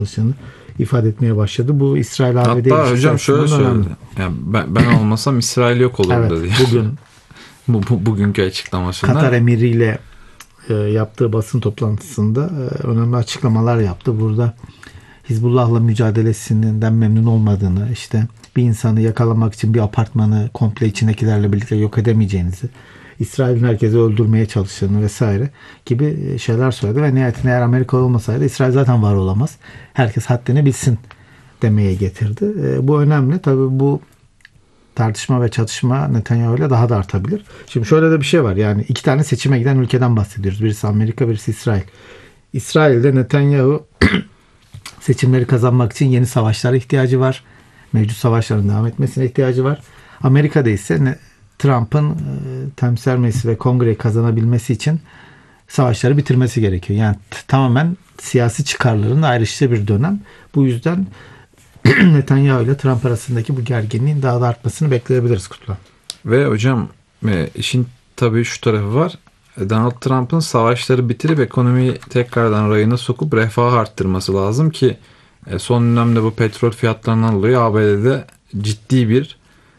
ifade etmeye başladı. Bu İsrail-ABD Hatta ilişkisi hocam şöyle açısından önemli. söyledi. Yani ben olmasam İsrail yok olurdu Evet, diye. bugün Bugünkü açıklamasında. Katar emiriyle yaptığı basın toplantısında önemli açıklamalar yaptı. Burada Hizbullah'la mücadelesinden memnun olmadığını, işte bir insanı yakalamak için bir apartmanı komple içindekilerle birlikte yok edemeyeceğinizi, İsrail'in herkesi öldürmeye çalıştığını vesaire gibi şeyler söyledi ve nihayetinde eğer Amerika olmasaydı İsrail zaten var olamaz. Herkes haddini bilsin demeye getirdi. Bu önemli. Tabii bu tartışma ve çatışma Netanyahu ile daha da artabilir. Şimdi şöyle de bir şey var. Yani iki tane seçime giden ülkeden bahsediyoruz. Birisi Amerika, birisi İsrail. İsrail'de Netanyahu seçimleri kazanmak için yeni savaşlara ihtiyacı var. Mevcut savaşların devam etmesine ihtiyacı var. Amerika'da ise Trump'ın temsil meclisi ve kongreyi kazanabilmesi için savaşları bitirmesi gerekiyor. Yani tamamen siyasi çıkarların ayrıştığı bir dönem. Bu yüzden Netanyahu ile Trump arasındaki bu gerginliğin daha da artmasını bekleyebiliriz Kutlu. Ve hocam işin tabii şu tarafı var. Donald Trump'ın savaşları bitirip ekonomiyi tekrardan rayına sokup refahı arttırması lazım ki son dönemde bu petrol fiyatlarından dolayı ABD'de ciddi bir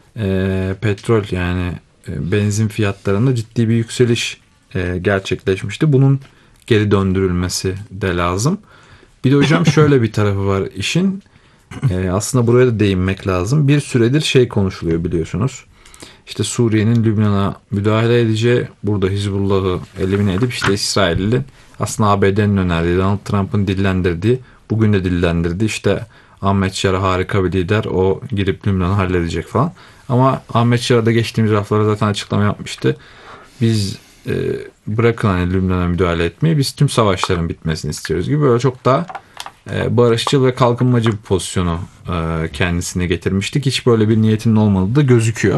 petrol yani benzin fiyatlarında ciddi bir yükseliş gerçekleşmişti. Bunun geri döndürülmesi de lazım. Bir de hocam şöyle bir tarafı var işin. Aslında buraya da değinmek lazım. Bir süredir konuşuluyor biliyorsunuz. İşte Suriye'nin Lübnan'a müdahale edeceği, burada Hizbullah'ı elimine edip işte İsrail'in aslında ABD'nin önerdiği, Donald Trump'ın dillendirdiği, bugün de dillendirdiği işte Ahmet Şara harika bir lider, o girip Lübnan'ı halledecek falan. Ama Ahmet Şara da geçtiğimiz haftalarda zaten açıklama yapmıştı. Biz bırakın hani Lübnan'a müdahale etmeyi, biz tüm savaşların bitmesini istiyoruz gibi böyle çok daha barışçıl ve kalkınmacı bir pozisyonu kendisine getirmiştik. Hiç böyle bir niyetinin olmadığı da gözüküyor.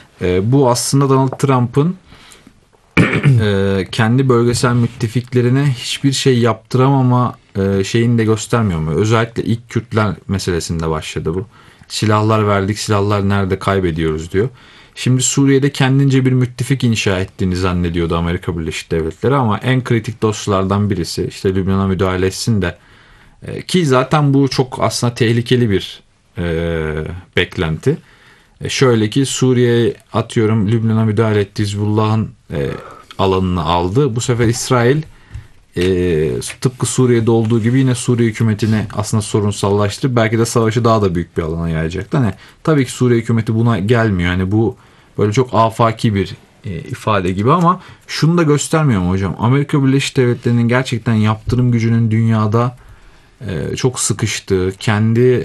Bu aslında Donald Trump'ın kendi bölgesel müttefiklerine hiçbir şey yaptıramama şeyini de göstermiyor mu? Özellikle ilk Kürtler meselesinde başladı bu. Silahlar verdik, silahlar nerede kaybediyoruz diyor. Şimdi Suriye'de kendince bir müttefik inşa ettiğini zannediyordu Amerika Birleşik Devletleri ama en kritik dostlardan birisi işte Lübnan'a müdahale etsin de ki zaten bu çok aslında tehlikeli bir beklenti. Şöyle ki Suriye'ye atıyorum Lübnan'a müdahale etti, Hizbullah'ın alanını aldı. Bu sefer İsrail tıpkı Suriye'de olduğu gibi yine Suriye hükümetini aslında sorunsallaştırıp belki de savaşı daha da büyük bir alana yayacaktı. Hani, tabii ki Suriye hükümeti buna gelmiyor. Yani bu böyle çok afaki bir ifade gibi ama şunu da göstermiyor mu hocam? Amerika Birleşik Devletleri'nin gerçekten yaptırım gücünün dünyada çok sıkıştığı, kendi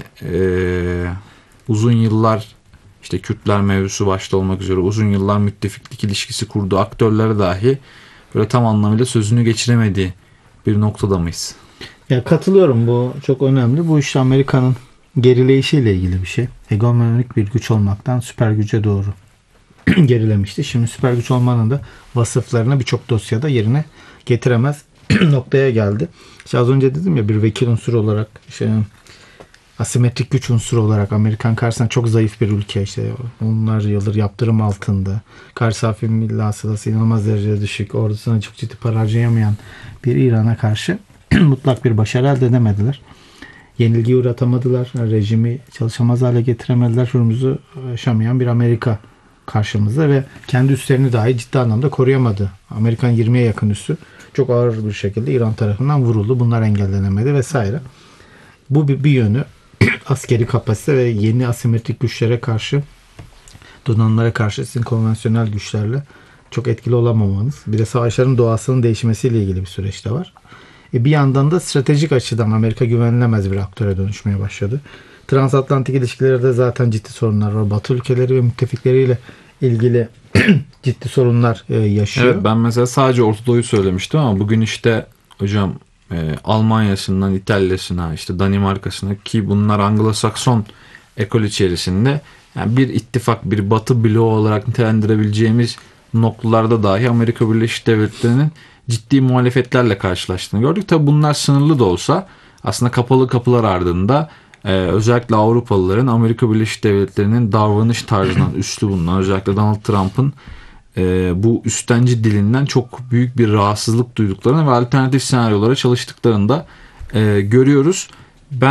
uzun yıllar işte Kürtler mevzusu başta olmak üzere uzun yıllar müttefiklik ilişkisi kurduğu aktörlere dahi böyle tam anlamıyla sözünü geçiremediği bir noktada mıyız? Ya katılıyorum, bu çok önemli. Bu işte Amerika'nın gerileyişiyle ilgili bir şey. Hegemonik bir güç olmaktan süper güce doğru gerilemişti. Şimdi süper güç olmanın da vasıflarını birçok dosyada yerine getiremez noktaya geldi. İşte az önce dedim ya, bir vekil unsuru olarak asimetrik güç unsuru olarak Amerikan karşısında çok zayıf bir ülke, işte onlarca yıldır yaptırım altında, karşı safi milli hasılası inanılmaz derecede düşük, ordusuna çok ciddi para harcayamayan bir İran'a karşı mutlak bir başarı elde edemediler. Yenilgiye uğratamadılar. Rejimi çalışamaz hale getiremediler. Hürmüz'ü aşamayan bir Amerika karşımızda ve kendi üslerini dahi ciddi anlamda koruyamadı. Amerika'nın 20'ye yakın üssü çok ağır bir şekilde İran tarafından vuruldu. Bunlar engellenemedi vesaire. Bu bir yönü. Askeri kapasite ve yeni asimetrik güçlere karşı, donanımlara karşı sizin konvansiyonel güçlerle çok etkili olamamanız. Bir de savaşların doğasının değişmesiyle ilgili bir süreç de var. Bir yandan da stratejik açıdan Amerika güvenilemez bir aktöre dönüşmeye başladı. Transatlantik ilişkilerde zaten ciddi sorunlar var. Batı ülkeleri ve müttefikleriyle ilgili ciddi sorunlar yaşıyor. Evet, ben mesela sadece Orta Doğu'yu söylemiştim ama bugün işte hocam Almanya'sından İtalya'sına, işte Danimarka'sına, ki bunlar Anglo-Sakson ekol içerisinde yani bir ittifak, bir Batı bloğu olarak nitelendirebileceğimiz noktalarda dahi Amerika Birleşik Devletleri'nin ciddi muhalefetlerle karşılaştığını gördük. Tabi bunlar sınırlı da olsa aslında kapalı kapılar ardında özellikle Avrupalıların Amerika Birleşik Devletleri'nin davranış tarzından, üslubundan, özellikle Donald Trump'ın bu üstenci dilinden çok büyük bir rahatsızlık duyduklarını ve alternatif senaryolara çalıştıklarını da görüyoruz.